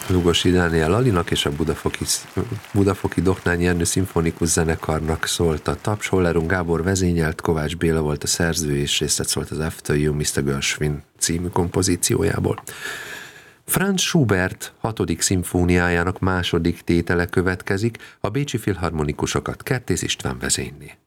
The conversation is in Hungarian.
Lugosi Dániel Alinak és a Budafoki Doknányi Ernő Szimfonikus Zenekarnak szólt a Taps, Hollerung Gábor vezényelt, Kovács Béla volt a szerző, és részlet szólt az After You, Mr. Gershwin című kompozíciójából. Franz Schubert 6. szimfóniájának második tétele következik, a bécsi filharmonikusokat Kertész István vezényli.